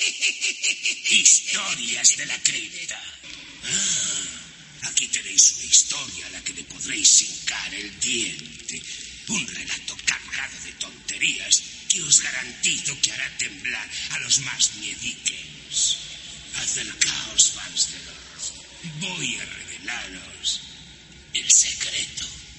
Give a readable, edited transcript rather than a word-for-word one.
Historias de la cripta. Aquí tenéis una historia a la que le podréis hincar el diente. Un relato cargado de tonterías que os garantizo que hará temblar a los más miediques. Acercaos, fans del horror. Voy a revelaros el secreto.